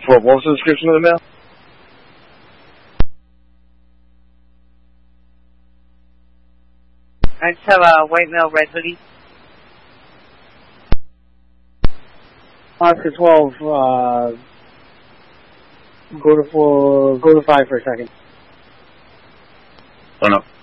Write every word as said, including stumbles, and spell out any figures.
For what was the description of the mail? I just have a white male, red hoodie. Oscar twelve, uh, go to four, go to five for a second. Oh no.